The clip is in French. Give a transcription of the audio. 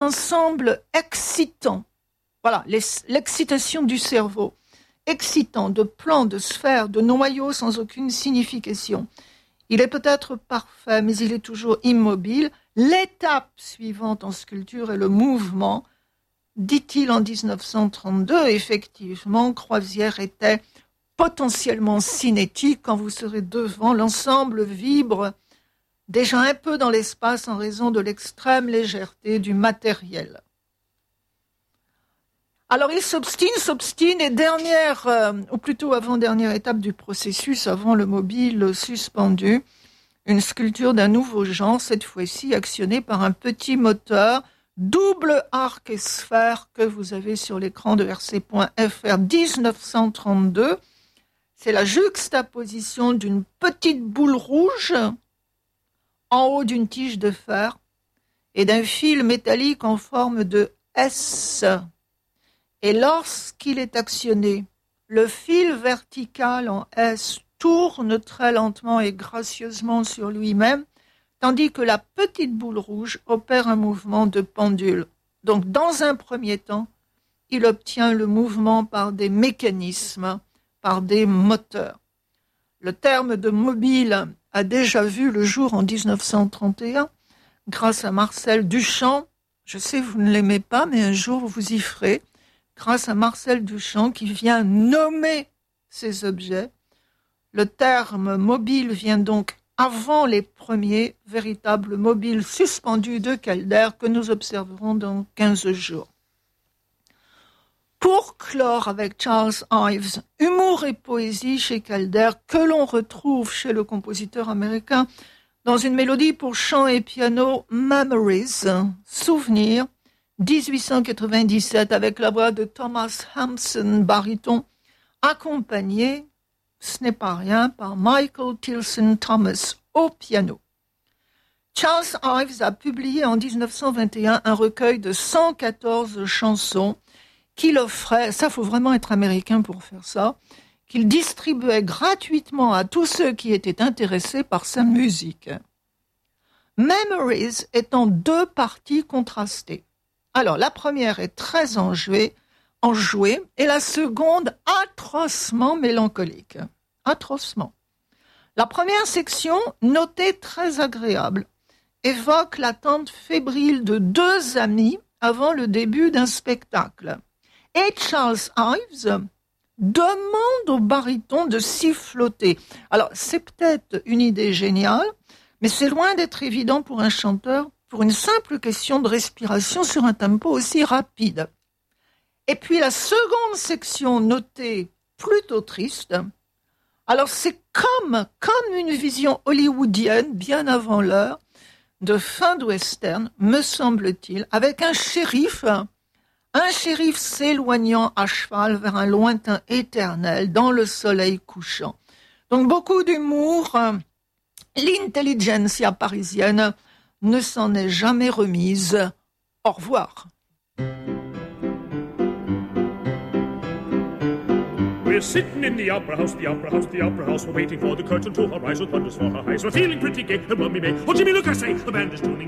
ensemble excitant, voilà, l'excitation du cerveau, excitant, de plans, de sphères, de noyaux sans aucune signification. Il est peut-être parfait, mais il est toujours immobile. L'étape suivante en sculpture est le mouvement. Dit-il en 1932, effectivement, Croisière était potentiellement cinétique. Quand vous serez devant, l'ensemble vibre déjà un peu dans l'espace en raison de l'extrême légèreté du matériel. Alors il s'obstine, et dernière, ou plutôt avant-dernière étape du processus, avant le mobile suspendu, une sculpture d'un nouveau genre, cette fois-ci actionnée par un petit moteur, double arc et sphère que vous avez sur l'écran de rc.fr 1932. C'est la juxtaposition d'une petite boule rouge en haut d'une tige de fer et d'un fil métallique en forme de S. Et lorsqu'il est actionné, le fil vertical en S tourne très lentement et gracieusement sur lui-même, tandis que la petite boule rouge opère un mouvement de pendule. Donc, dans un premier temps, il obtient le mouvement par des mécanismes, par des moteurs. Le terme de mobile a déjà vu le jour en 1931, grâce à Marcel Duchamp. Je sais, vous ne l'aimez pas, mais un jour vous y ferez. Grâce à Marcel Duchamp qui vient nommer ces objets. Le terme mobile vient donc avant les premiers véritables mobiles suspendus de Calder que nous observerons dans 15 jours. Pour clore avec Charles Ives, humour et poésie chez Calder que l'on retrouve chez le compositeur américain dans une mélodie pour chant et piano Memories, Souvenirs, 1897 avec la voix de Thomas Hampson, baryton, accompagné, ce n'est pas rien, par Michael Tilson Thomas au piano. Charles Ives a publié en 1921 un recueil de 114 chansons qu'il offrait, ça faut vraiment être américain pour faire ça, qu'il distribuait gratuitement à tous ceux qui étaient intéressés par sa musique. Memories est en deux parties contrastées. Alors, la première est très enjouée et la seconde atrocement mélancolique. Atrocement. La première section, notée très agréable, évoque l'attente fébrile de deux amis avant le début d'un spectacle. Et Charles Ives demande au baryton de siffloter. Alors, c'est peut-être une idée géniale, mais c'est loin d'être évident pour un chanteur pour une simple question de respiration sur un tempo aussi rapide. Et puis la seconde section notée plutôt triste, alors c'est comme une vision hollywoodienne bien avant l'heure, de fin de western, me semble-t-il, avec un shérif s'éloignant à cheval vers un lointain éternel dans le soleil couchant. Donc beaucoup d'humour, l'intelligentsia parisienne ne s'en est jamais remise. Au revoir. We're sitting in the opera house, the opera house, the opera house. We're waiting for the curtain to arise with wonders for her eyes. We're feeling pretty gay and well we may. Oh, Jimmy, look, I say, the band is tuning